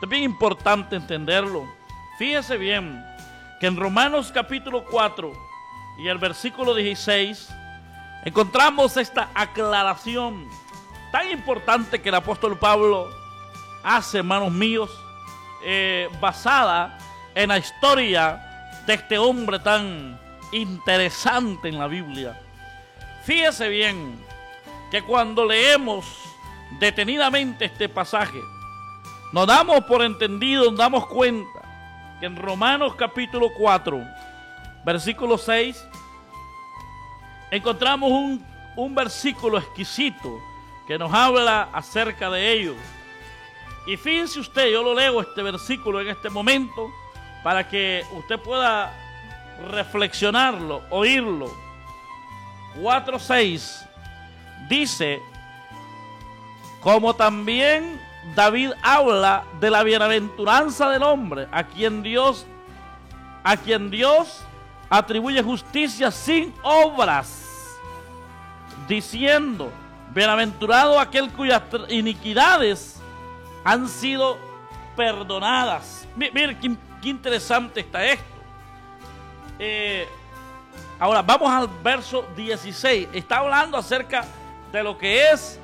Es bien importante entenderlo. Fíjese bien que en Romanos capítulo 4 y el versículo 16 encontramos esta aclaración tan importante que el apóstol Pablo hace, hermanos míos, basada en la historia de este hombre tan interesante en la Biblia. Fíjese bien que cuando leemos detenidamente este pasaje, nos damos por entendido, nos damos cuenta que en Romanos capítulo 4, versículo 6, encontramos un versículo exquisito que nos habla acerca de ello. Y fíjense usted, yo lo leo este versículo en este momento para que usted pueda reflexionarlo, oírlo. 4:6 dice: como también David habla de la bienaventuranza del hombre a quien Dios atribuye justicia sin obras, diciendo: bienaventurado aquel cuyas iniquidades han sido perdonadas. Mire qué interesante está esto. Ahora vamos al verso 16. Está hablando acerca de lo que es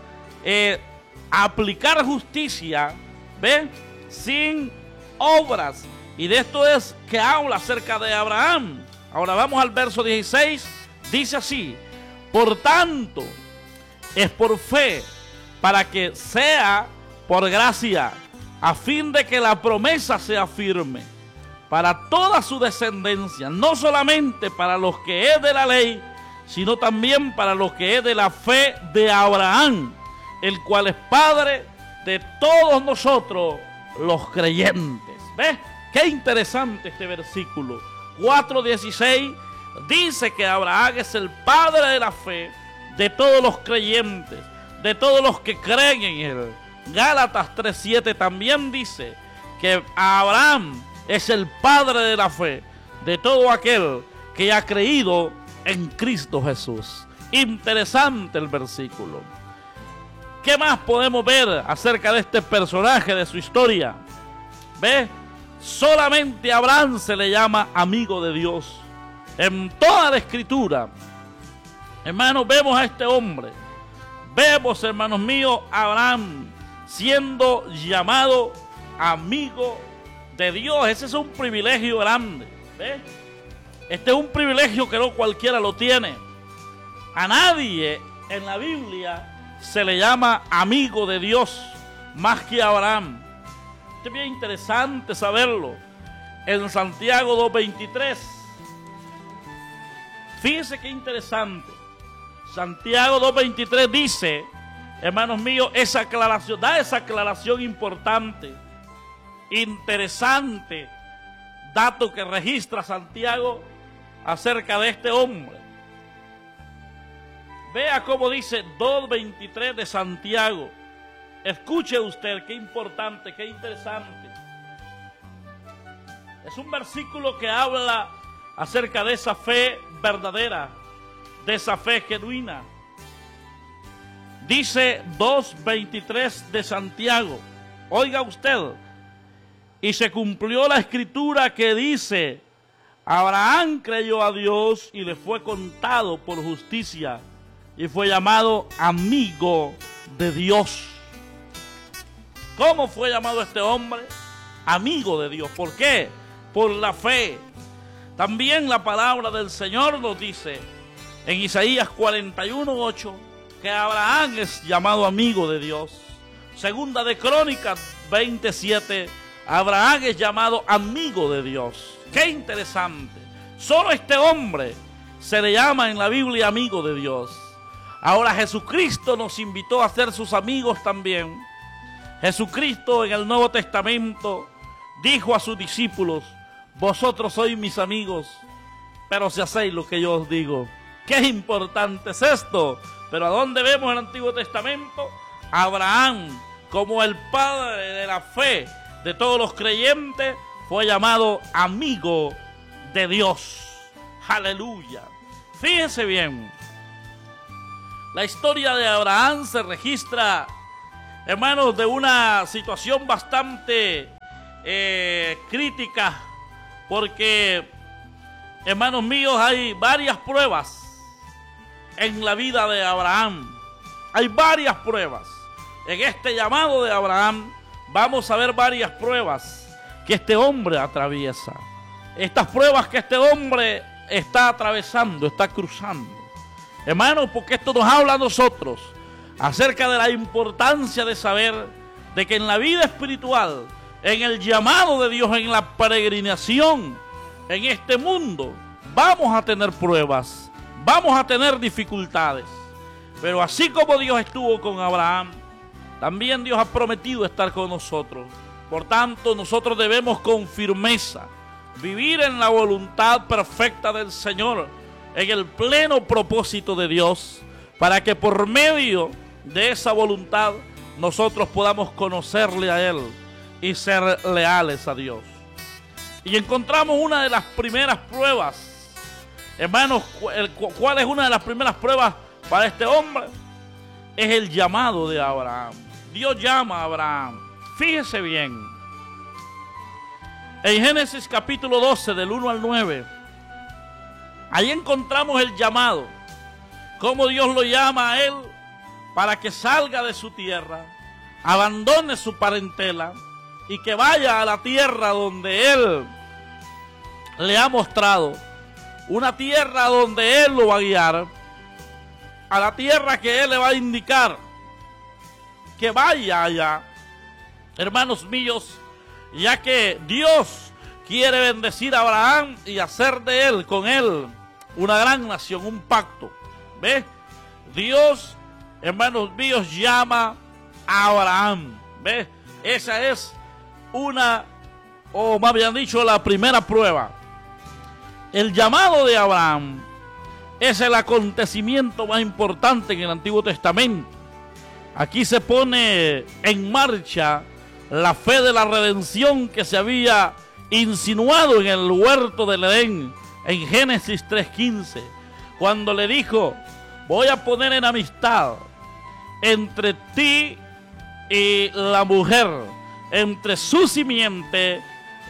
aplicar justicia, ¿ve?, sin obras. Y de esto es que habla acerca de Abraham. Ahora vamos al verso 16. Dice así: por tanto, es por fe, para que sea por gracia, a fin de que la promesa sea firme para toda su descendencia, no solamente para los que es de la ley, sino también para los que es de la fe de Abraham, el cual es padre de todos nosotros los creyentes. ¿Ves? Qué interesante este versículo. 4:16 dice que Abraham es el padre de la fe de todos los creyentes, de todos los que creen en él. Gálatas 3:7 también dice que Abraham es el padre de la fe de todo aquel que ha creído en Cristo Jesús. Interesante el versículo. ¿Qué más podemos ver acerca de este personaje, de su historia? ¿Ve? Solamente a Abraham se le llama amigo de Dios. En toda la escritura, hermanos, vemos a este hombre. Vemos, hermanos míos, a Abraham siendo llamado amigo de Dios. Ese es un privilegio grande. ¿Ve? Este es un privilegio que no cualquiera lo tiene. A nadie en la Biblia se le llama amigo de Dios más que a Abraham. Esto es bien interesante saberlo. En Santiago 2:23. Fíjense qué interesante. Santiago 2:23 dice, hermanos míos, esa aclaración, da esa aclaración importante, interesante, dato que registra Santiago acerca de este hombre. Vea cómo dice 2:23 de Santiago. Escuche usted, qué importante, qué interesante. Es un versículo que habla acerca de esa fe verdadera, de esa fe genuina. Dice 2:23 de Santiago. Oiga usted. Y se cumplió la escritura que dice: Abraham creyó a Dios y le fue contado por justicia, y fue llamado amigo de Dios. ¿Cómo fue llamado este hombre? Amigo de Dios. ¿Por qué? Por la fe. También la palabra del Señor nos dice en Isaías 41:8 que Abraham es llamado amigo de Dios. Segunda de Crónicas 27, Abraham es llamado amigo de Dios. Qué interesante. Solo este hombre se le llama en la Biblia amigo de Dios. Ahora Jesucristo nos invitó a ser sus amigos también. Jesucristo en el Nuevo Testamento dijo a sus discípulos: vosotros sois mis amigos, pero si hacéis lo que yo os digo. Qué importante es esto. Pero ¿a dónde vemos el Antiguo Testamento? Abraham, como el padre de la fe de todos los creyentes, fue llamado amigo de Dios. Aleluya. Fíjense bien. La historia de Abraham se registra, hermanos, de una situación bastante críticas, porque, hermanos míos, hay varias pruebas en la vida de Abraham. Hay varias pruebas. En este llamado de Abraham vamos a ver varias pruebas que este hombre atraviesa. Estas pruebas que este hombre está atravesando, está cruzando. Hermanos, porque esto nos habla a nosotros acerca de la importancia de saber de que en la vida espiritual, en el llamado de Dios, en la peregrinación, en este mundo, vamos a tener pruebas, vamos a tener dificultades. Pero así como Dios estuvo con Abraham, también Dios ha prometido estar con nosotros. Por tanto, nosotros debemos con firmeza vivir en la voluntad perfecta del Señor, en el pleno propósito de Dios, para que por medio de esa voluntad nosotros podamos conocerle a Él y ser leales a Dios. Y encontramos una de las primeras pruebas. Hermanos, ¿cuál es una de las primeras pruebas para este hombre? Es el llamado de Abraham. Dios llama a Abraham. Fíjese bien. En Génesis capítulo 12, del 1 al 9, ahí encontramos el llamado. Cómo Dios lo llama a él para que salga de su tierra, abandone su parentela y que vaya a la tierra donde Él le ha mostrado. Una tierra donde Él lo va a guiar. A la tierra que Él le va a indicar. Que vaya allá. Hermanos míos, ya que Dios quiere bendecir a Abraham y hacer de él, con él, una gran nación, un pacto. ¿Ves? Dios, hermanos míos, llama a Abraham. ¿Ves? Esa es una, o más bien dicho, la primera prueba. El llamado de Abraham es el acontecimiento más importante en el Antiguo Testamento. Aquí se pone en marcha la fe de la redención que se había insinuado en el huerto del Edén en Génesis 3:15, cuando le dijo: voy a poner enemistad entre ti y la mujer, entre tu simiente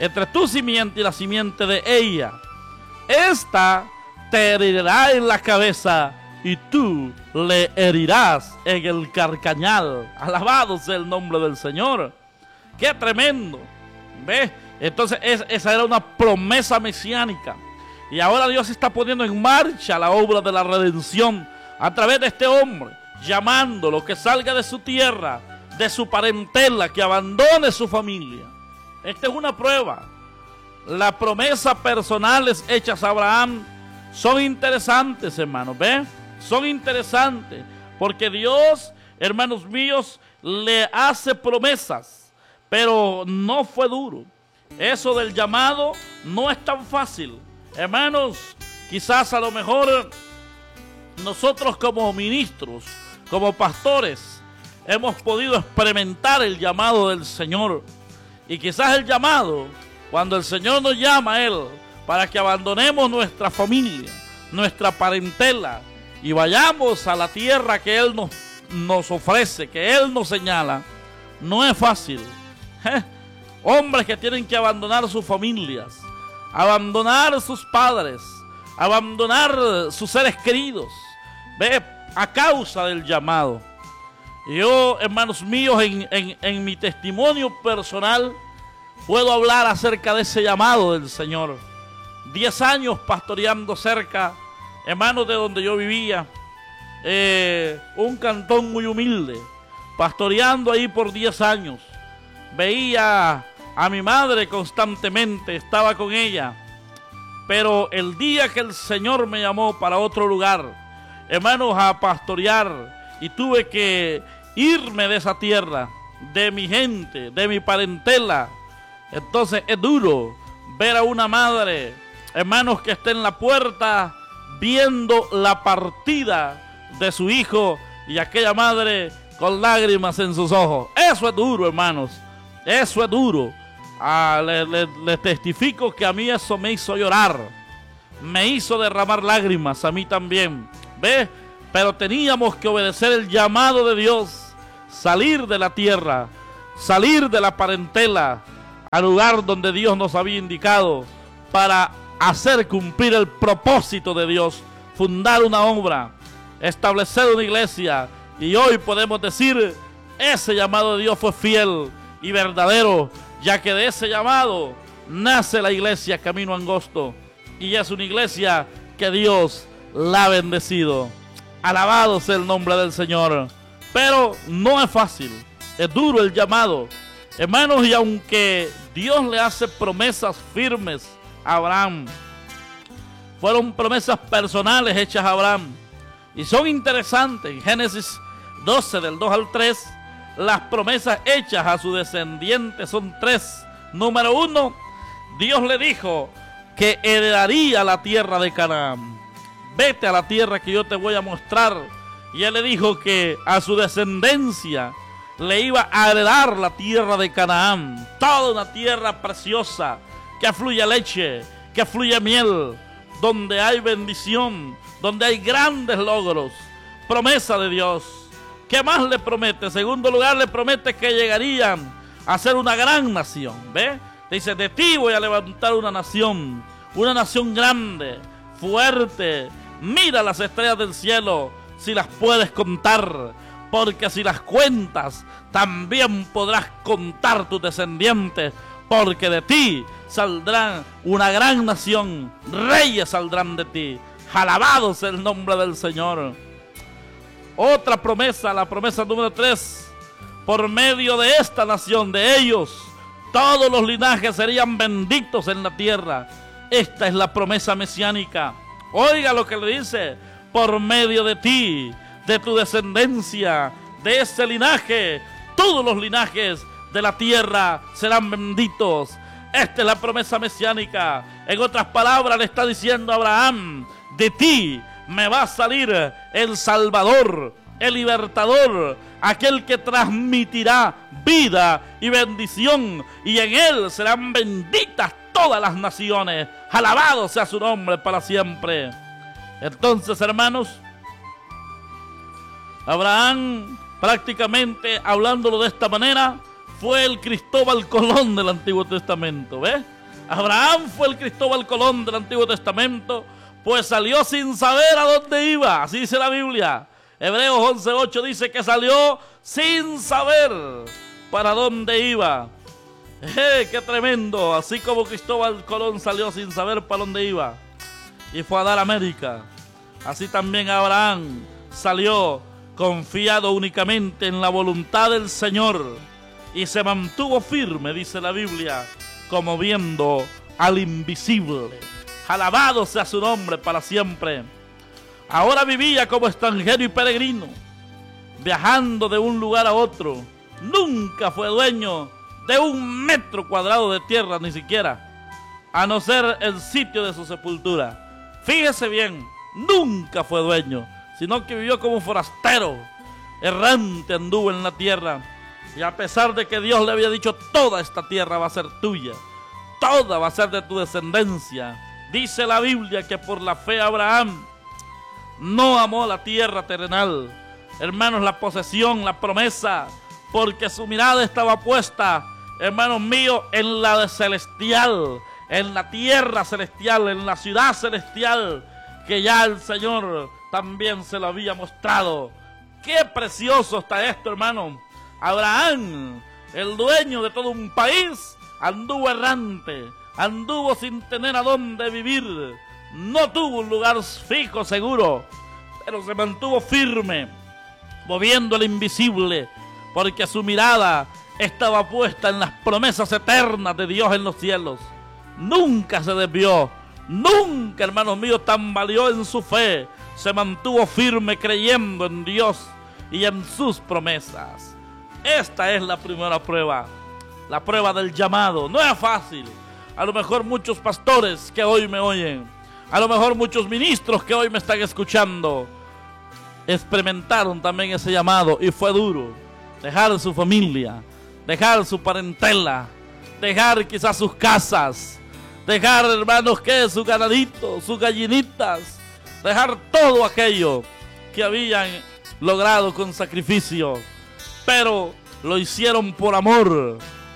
y la simiente de ella. Esta te herirá en la cabeza y tú le herirás en el carcañal. Alabado sea el nombre del Señor. ¡Qué tremendo! ¿Ves? Entonces esa era una promesa mesiánica. Y ahora Dios está poniendo en marcha la obra de la redención a través de este hombre, llamándolo que salga de su tierra, de su parentela, que abandone su familia. Esta es una prueba. Las promesas personales hechas a Abraham son interesantes, hermanos. ¿Ven? Son interesantes porque Dios, hermanos míos, le hace promesas, pero no fue duro. Eso del llamado no es tan fácil. Hermanos, quizás a lo mejor nosotros como ministros, como pastores, hemos podido experimentar el llamado del Señor. Y quizás el llamado, cuando el Señor nos llama a Él para que abandonemos nuestra familia, nuestra parentela y vayamos a la tierra que Él nos ofrece, que Él nos señala, no es fácil. Hombres que tienen que abandonar sus familias, abandonar sus padres, abandonar sus seres queridos, ¿ve? A causa del llamado. Yo, hermanos míos, en mi testimonio personal, puedo hablar acerca de ese llamado del Señor. 10 años pastoreando cerca, hermanos, de donde yo vivía, un cantón muy humilde, pastoreando ahí por 10 años. Veía a mi madre constantemente, estaba con ella, pero el día que el Señor me llamó para otro lugar, hermanos, a pastorear, y tuve que irme de esa tierra, de mi gente, de mi parentela. Entonces es duro ver a una madre, hermanos, que está en la puerta viendo la partida de su hijo y aquella madre con lágrimas en sus ojos. Eso es duro, hermanos. Eso es duro. Le testifico que a mí eso me hizo llorar. Me hizo derramar lágrimas a mí también. ¿Ves? Pero teníamos que obedecer el llamado de Dios. Salir de la tierra. Salir de la parentela. al lugar donde Dios nos había indicado para hacer cumplir el propósito de Dios, fundar una obra, establecer una iglesia. Y hoy podemos decir, ese llamado de Dios fue fiel y verdadero, ya que de ese llamado nace la iglesia Camino Angosto, y es una iglesia que Dios la ha bendecido. Alabado sea el nombre del Señor. Pero no es fácil, es duro el llamado, hermanos, y aunque Dios le hace promesas firmes a Abraham, fueron promesas personales hechas a Abraham, y son interesantes. En Génesis 12, del 2 al 3, las promesas hechas a su descendiente son 3. Número 1, Dios le dijo que heredaría la tierra de Canaán. Vete a la tierra que yo te voy a mostrar. Y él le dijo que a su descendencia le iba a heredar la tierra de Canaán. Toda una tierra preciosa, que fluye leche, que fluye miel, donde hay bendición, donde hay grandes logros. Promesa de Dios. ¿Qué más le promete? En segundo lugar, le promete que llegarían a ser una gran nación. ¿Ve? Dice, de ti voy a levantar una nación grande, fuerte. Mira las estrellas del cielo, si las puedes contar, porque si las cuentas, también podrás contar tus descendientes, porque de ti saldrán una gran nación, reyes saldrán de ti. Alabado sea el nombre del Señor. Otra promesa, la promesa número 3, por medio de esta nación, de ellos, todos los linajes serían benditos en la tierra. Esta es la promesa mesiánica. Oiga lo que le dice, por medio de ti, de tu descendencia, de ese linaje, todos los linajes de la tierra serán benditos. Esta es la promesa mesiánica. En otras palabras, le está diciendo a Abraham, de ti me va a salir el Salvador, el Libertador, aquel que transmitirá vida y bendición, y en él serán benditas todas las naciones. Alabado sea su nombre para siempre. Entonces, hermanos, Abraham, prácticamente hablándolo de esta manera, fue el Cristóbal Colón del Antiguo Testamento. ¿Ves? Abraham fue el Cristóbal Colón del Antiguo Testamento, pues salió sin saber a dónde iba. Así dice la Biblia. Hebreos 11:8 dice que salió sin saber para dónde iba. ¡Qué tremendo! Así como Cristóbal Colón salió sin saber para dónde iba y fue a dar América, así también Abraham salió confiado únicamente en la voluntad del Señor y se mantuvo firme, dice la Biblia, como viendo al invisible. Alabado sea su nombre para siempre. Ahora vivía como extranjero y peregrino, viajando de un lugar a otro. Nunca fue dueño de 1 metro cuadrado de tierra, ni siquiera, a no ser el sitio de su sepultura. Fíjese bien, nunca fue dueño, sino que vivió como forastero, errante anduvo en la tierra. Y a pesar de que Dios le había dicho, toda esta tierra va a ser tuya, toda va a ser de tu descendencia, dice la Biblia que por la fe Abraham no amó la tierra terrenal, hermanos, la posesión, la promesa, porque su mirada estaba puesta, hermanos míos, en la celestial, en la tierra celestial, en la ciudad celestial, que ya el Señor también se lo había mostrado. Qué precioso está esto, hermano. Abraham, el dueño de todo un país, anduvo errante, anduvo sin tener a dónde vivir, no tuvo un lugar fijo, seguro, pero se mantuvo firme, moviendo el invisible, porque su mirada estaba puesta en las promesas eternas de Dios en los cielos. Nunca se desvió, nunca, hermanos míos, tambaleó en su fe, se mantuvo firme creyendo en Dios y en sus promesas. Esta es la primera prueba, la prueba del llamado. No es fácil. A lo mejor muchos pastores que hoy me oyen, a lo mejor muchos ministros que hoy me están escuchando, experimentaron también ese llamado y fue duro. Dejar su familia, dejar su parentela, dejar quizás sus casas, dejar, hermanos, que sus ganaditos, sus gallinitas, dejar todo aquello que habían logrado con sacrificio, pero lo hicieron por amor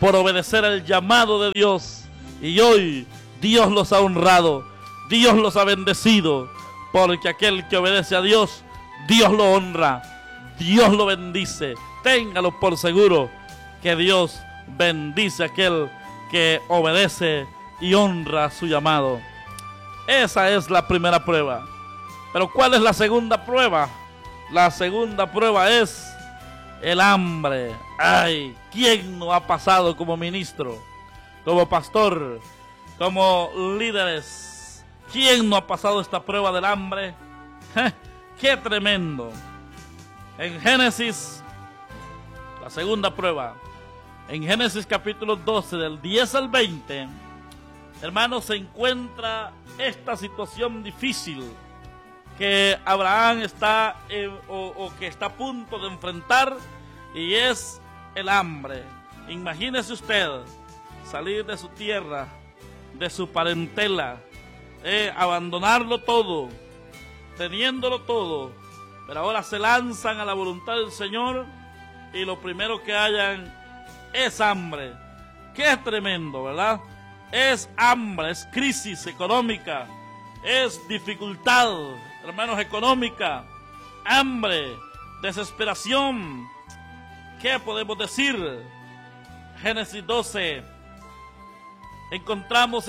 por obedecer el llamado de Dios. Y hoy Dios los ha honrado, Dios los ha bendecido, porque aquel que obedece a Dios, Dios lo honra, Dios lo bendice. Téngalo por seguro que Dios bendice a aquel que obedece y honra su llamado. Esa es la primera prueba. Pero ¿cuál es la segunda prueba? La segunda prueba es el hambre. Ay, ¿quién no ha pasado como ministro, como pastor, como líderes? ¿Quién no ha pasado esta prueba del hambre? ¡Qué tremendo! En Génesis, la segunda prueba, en Génesis capítulo 12, del 10 al 20, hermanos, se encuentra esta situación difícil que Abraham está que está a punto de enfrentar, y es el hambre. Imagínese usted salir de su tierra, de su parentela, abandonarlo todo, teniéndolo todo, pero ahora se lanzan a la voluntad del Señor y lo primero que hayan es hambre. Qué tremendo, ¿verdad? Es hambre, es crisis económica, es dificultad, hermanos, económica, hambre, desesperación. ¿Qué podemos decir? Génesis 12, encontramos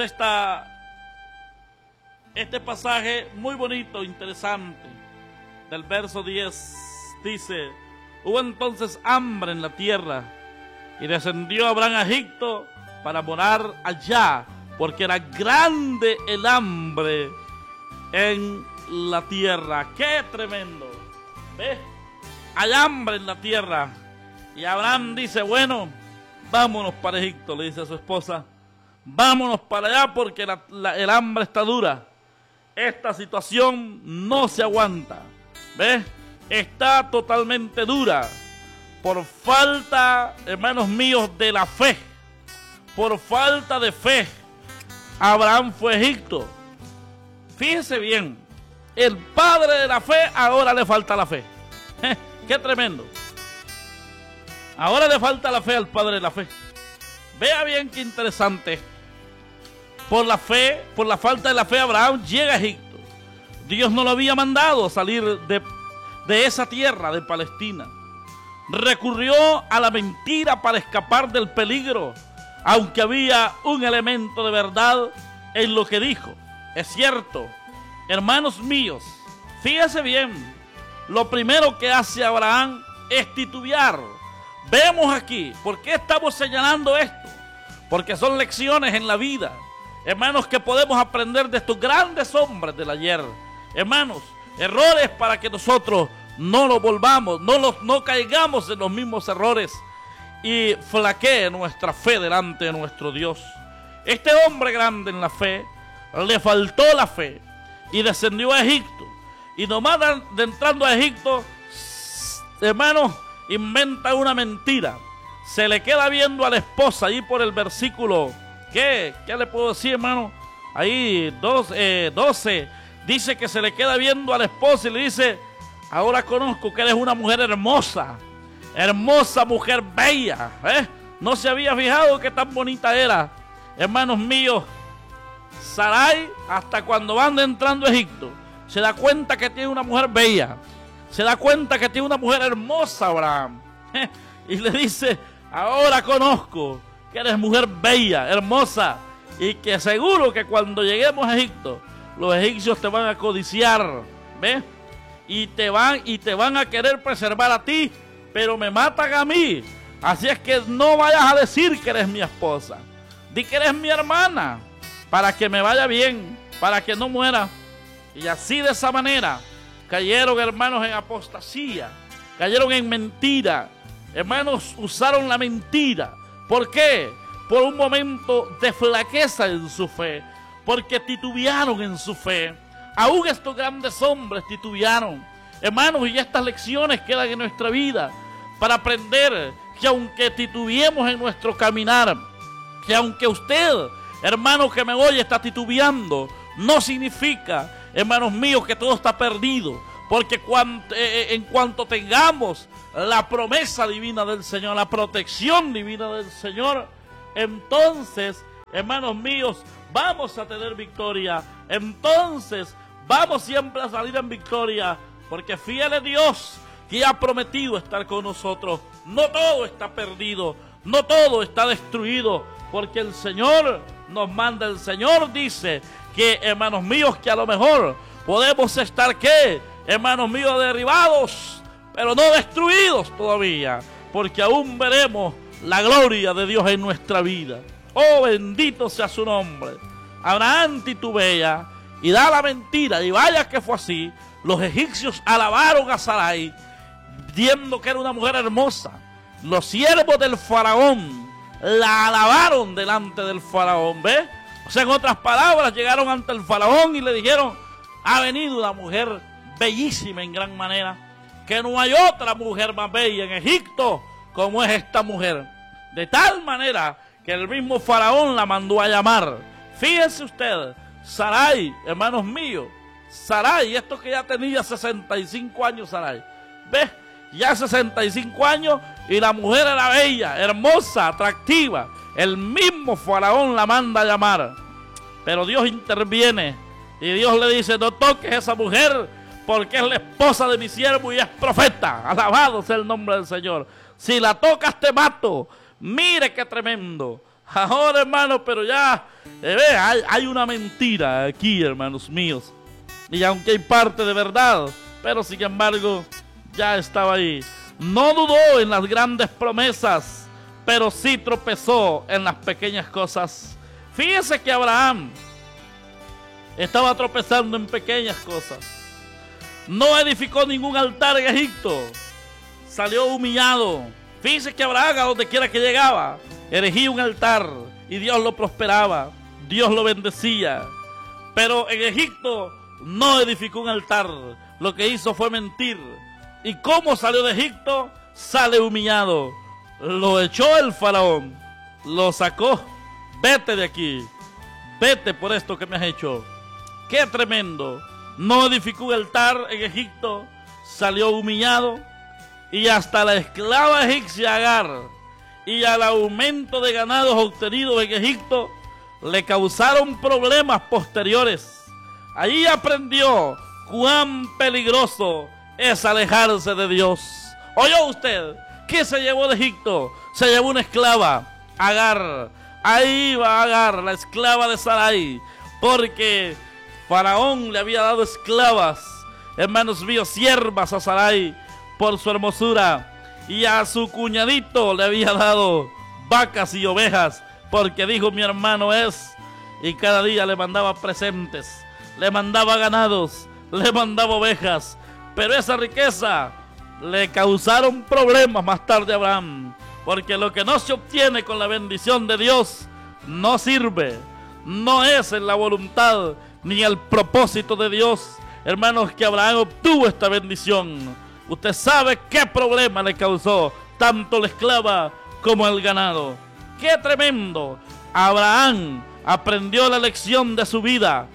este pasaje muy bonito, interesante. Del verso 10 dice: hubo entonces hambre en la tierra, y descendió Abraham a Egipto para morar allá, porque era grande el hambre en la tierra. ¡Qué tremendo! ¿Ves? Hay hambre en la tierra. Y Abraham dice: bueno, vámonos para Egipto, le dice a su esposa. Vámonos para allá porque el hambre está dura. Esta situación no se aguanta. ¿Ves? Está totalmente dura. Por falta, hermanos míos, de la fe. Por falta de fe, Abraham fue a Egipto. Fíjese bien, el padre de la fe ahora le falta la fe. ¡Qué tremendo! Ahora le falta la fe al padre de la fe. Vea bien qué interesante. Por la fe, por la falta de la fe, Abraham llega a Egipto. Dios no lo había mandado salir de esa tierra de Palestina. Recurrió a la mentira para escapar del peligro, aunque había un elemento de verdad en lo que dijo. Es cierto, hermanos míos, fíjese bien, lo primero que hace Abraham es titubear. Vemos aquí, ¿por qué estamos señalando esto? Porque son lecciones en la vida, hermanos, que podemos aprender de estos grandes hombres del ayer. Hermanos, errores para que nosotros no los volvamos, no caigamos en los mismos errores y flaquee nuestra fe delante de nuestro Dios. Este hombre grande en la fe, le faltó la fe y descendió a Egipto. Y nomás de entrando a Egipto, hermanos, inventa una mentira. Se le queda viendo a la esposa ahí por el versículo, ¿qué le puedo decir, hermano? Ahí 12, dice que se le queda viendo a la esposa y le dice: ahora conozco que eres una mujer hermosa, hermosa mujer bella. No se había fijado que tan bonita era. Hermanos míos, Sarai, hasta cuando van entrando a Egipto, se da cuenta que tiene una mujer bella, se da cuenta que tiene una mujer hermosa, Abraham. Y le dice: ahora conozco que eres mujer bella, hermosa, y que seguro que cuando lleguemos a Egipto, los egipcios te van a codiciar, ¿ves? Y te van a querer preservar a ti, pero me matan a mí. Así es que no vayas a decir que eres mi esposa. Di que eres mi hermana, para que me vaya bien, para que no muera. Y así, de esa manera, cayeron, hermanos, en apostasía, cayeron en mentira. Hermanos, usaron la mentira. ¿Por qué? Por un momento de flaqueza en su fe, porque titubearon en su fe. Aún estos grandes hombres titubearon. Hermanos, y estas lecciones quedan en nuestra vida para aprender que aunque titubeemos en nuestro caminar, que aunque usted, hermano que me oye, está titubeando, no significa, hermanos míos, que todo está perdido. Porque en cuanto tengamos la promesa divina del Señor, la protección divina del Señor, entonces, hermanos míos, vamos a tener victoria. Entonces, vamos siempre a salir en victoria, porque fiel es Dios que ha prometido estar con nosotros. No todo está perdido, no todo está destruido, porque el Señor nos manda. El Señor dice que, hermanos míos, que a lo mejor podemos estar, ¿qué? Hermanos míos, derribados, pero no destruidos todavía, porque aún veremos la gloria de Dios en nuestra vida. Oh, bendito sea su nombre. Abraham titubea y da la mentira, y vaya que fue así. Los egipcios alabaron a Sarai, viendo que era una mujer hermosa. Los siervos del faraón la alabaron delante del faraón, ¿ves? O sea, en otras palabras, llegaron ante el faraón y le dijeron: ha venido una mujer bellísima en gran manera, que no hay otra mujer más bella en Egipto como es esta mujer. De tal manera que el mismo faraón la mandó a llamar. Fíjense usted, Sarai, hermanos míos, Sarai, esto que ya tenía 65 años Sarai, ¿ves? Ya 65 años y la mujer era bella, hermosa, atractiva. El mismo faraón la manda a llamar, pero Dios interviene y Dios le dice: no toques a esa mujer, porque es la esposa de mi siervo y es profeta. Alabado sea el nombre del Señor. Si la tocas te mato. Mire qué tremendo. Ahora, hermanos, pero ya hay una mentira aquí, hermanos míos. Y aunque hay parte de verdad, pero sin embargo ya estaba ahí. No dudó en las grandes promesas, pero sí tropezó en las pequeñas cosas. Fíjese que Abraham estaba tropezando en pequeñas cosas. No edificó ningún altar en Egipto. Salió humillado. Fíjese que Abraham, a donde quiera que llegaba, erigía un altar y Dios lo prosperaba, Dios lo bendecía. Pero en Egipto no edificó un altar. Lo que hizo fue mentir. ¿Y cómo salió de Egipto? Sale humillado. Lo echó el faraón, lo sacó. Vete de aquí, vete por esto que me has hecho. ¡Qué tremendo! No edificó un altar en Egipto, salió humillado, y hasta la esclava egipcia Agar y al aumento de ganados obtenidos en Egipto le causaron problemas posteriores. Allí aprendió cuán peligroso es alejarse de Dios. ¿Oyó usted? ¿Qué se llevó de Egipto? Se llevó una esclava, Agar. Ahí va Agar, la esclava de Sarai, porque Faraón le había dado esclavas, hermanos míos, siervas a Sarai por su hermosura, y a su cuñadito le había dado vacas y ovejas, porque dijo: mi hermano es, y cada día le mandaba presentes, le mandaba ganados, le mandaba ovejas, pero esa riqueza le causaron problemas más tarde a Abraham, porque lo que no se obtiene con la bendición de Dios no sirve, no es en la voluntad ni el propósito de Dios. Hermanos, que Abraham obtuvo esta bendición. Usted sabe qué problema le causó tanto la esclava como el ganado. ¡Qué tremendo! Abraham aprendió la lección de su vida.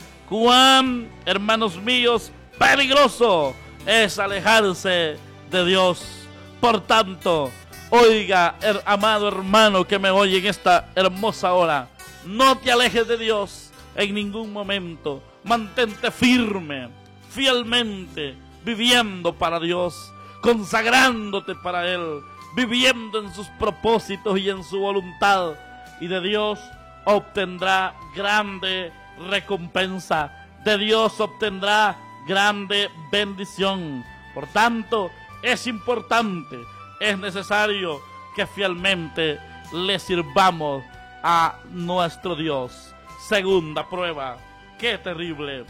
Cuán, hermanos míos, peligroso es alejarse de Dios. Por tanto, oiga, amado hermano que me oye en esta hermosa hora, no te alejes de Dios en ningún momento. Mantente firme, fielmente, viviendo para Dios, consagrándote para Él, viviendo en sus propósitos y en su voluntad, y de Dios obtendrá grande recompensa, de Dios obtendrá grande bendición. Por tanto, es importante, es necesario que fielmente le sirvamos a nuestro Dios. Segunda prueba, qué terrible.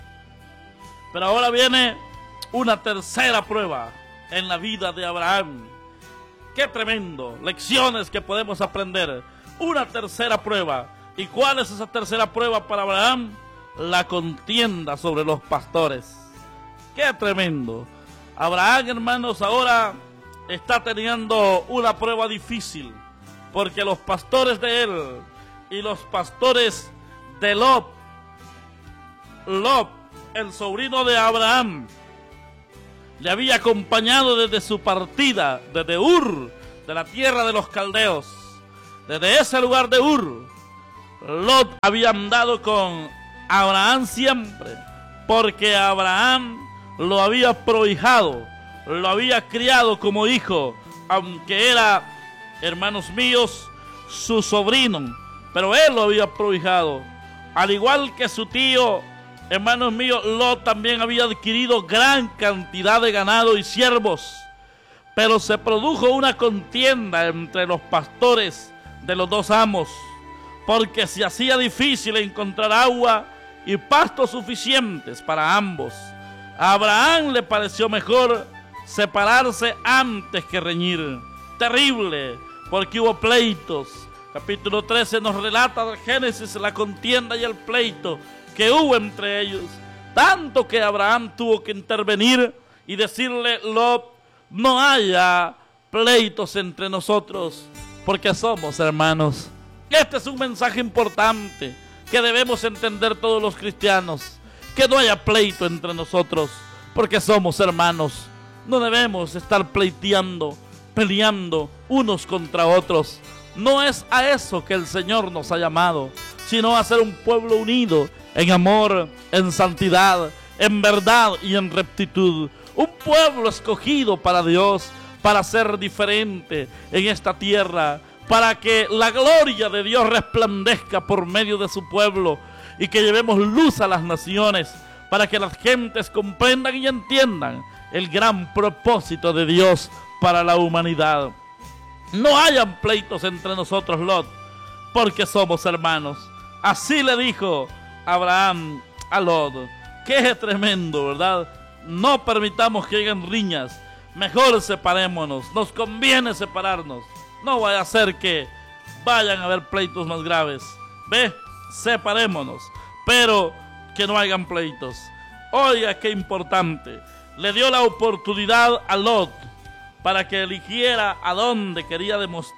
Pero ahora viene una tercera prueba en la vida de Abraham. Qué tremendo, lecciones que podemos aprender. Una tercera prueba. ¿Y cuál es esa tercera prueba para Abraham? La contienda sobre los pastores. Qué tremendo. Abraham, hermanos, ahora está teniendo una prueba difícil, porque los pastores de él y los pastores de Lot, el sobrino de Abraham, le había acompañado desde su partida, desde Ur, de la tierra de los caldeos. Desde ese lugar de Ur, Lot había andado con Abraham siempre, porque Abraham lo había prohijado, lo había criado como hijo, aunque era, hermanos míos, su sobrino, pero él lo había prohijado. Al igual que su tío, hermanos míos, Lot también había adquirido gran cantidad de ganado y siervos, pero se produjo una contienda entre los pastores de los dos amos, porque se hacía difícil encontrar agua y pastos suficientes para ambos. A Abraham le pareció mejor separarse antes que reñir. Terrible, porque hubo pleitos. Capítulo 13 nos relata de Génesis la contienda y el pleito que hubo entre ellos, tanto que Abraham tuvo que intervenir y decirle: Lot, no haya pleitos entre nosotros, porque somos hermanos. Este es un mensaje importante que debemos entender todos los cristianos, que no haya pleito entre nosotros, porque somos hermanos. No debemos estar pleiteando, peleando unos contra otros. No es a eso que el Señor nos ha llamado, sino a ser un pueblo unido en amor, en santidad, en verdad y en rectitud. Un pueblo escogido para Dios, para ser diferente en esta tierra, para que la gloria de Dios resplandezca por medio de su pueblo y que llevemos luz a las naciones, para que las gentes comprendan y entiendan el gran propósito de Dios para la humanidad. No hayan pleitos entre nosotros, Lot, porque somos hermanos. Así le dijo Abraham a Lot. Qué tremendo, ¿verdad? No permitamos que lleguen riñas. Mejor separémonos. Nos conviene separarnos. No vaya a ser que vayan a haber pleitos más graves. Ve, separémonos, pero que no hayan pleitos. Oiga, qué importante. Le dio la oportunidad a Lot para que eligiera a dónde quería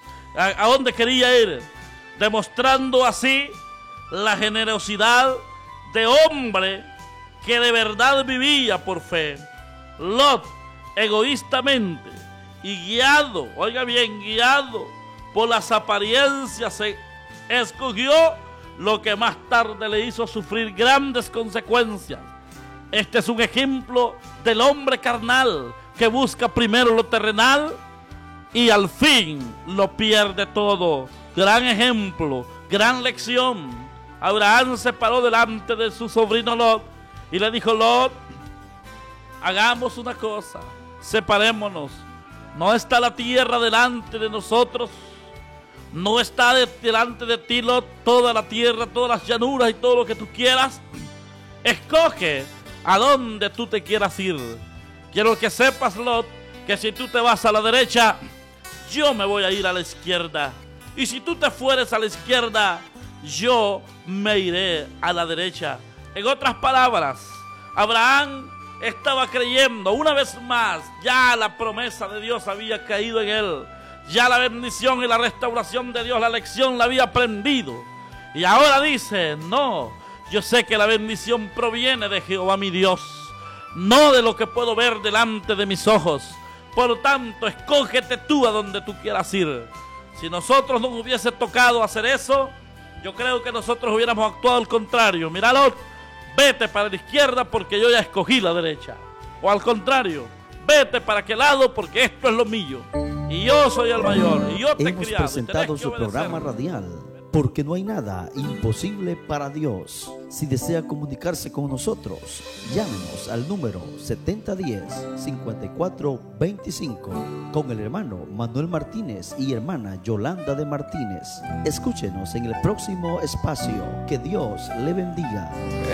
ir, demostrando así la generosidad de hombre que de verdad vivía por fe. Lot, egoístamente y guiado, oiga bien, guiado por las apariencias, escogió lo que más tarde le hizo sufrir grandes consecuencias. Este es un ejemplo del hombre carnal que busca primero lo terrenal y al fin lo pierde todo. Gran ejemplo, gran lección. Abraham se paró delante de su sobrino Lot y le dijo: Lot, hagamos una cosa, separémonos. No está la tierra delante de nosotros, no está delante de ti, Lot, toda la tierra, todas las llanuras y todo lo que tú quieras. Escoge a dónde tú te quieras ir. Quiero que sepas, Lot, que si tú te vas a la derecha, yo me voy a ir a la izquierda. Y si tú te fueres a la izquierda, yo me iré a la derecha. En otras palabras, Abraham estaba creyendo una vez más, ya la promesa de Dios había caído en él, ya la bendición y la restauración de Dios, la lección la había aprendido. Y ahora dice: no, yo sé que la bendición proviene de Jehová mi Dios, no de lo que puedo ver delante de mis ojos. Por tanto, escógete tú a donde tú quieras ir. Si nosotros nos hubiese tocado hacer eso, yo creo que nosotros hubiéramos actuado al contrario. Mira, Lot, vete para la izquierda porque yo ya escogí la derecha. O al contrario, vete para aquel lado porque esto es lo mío. Y yo soy el mayor. Y yo te he criado. Hemos presentado su programa radial, Porque no hay nada imposible para Dios. Si desea comunicarse con nosotros, llámenos al número 7010-5425 con el hermano Manuel Martínez y hermana Yolanda de Martínez. Escúchenos en el próximo espacio. Que Dios le bendiga.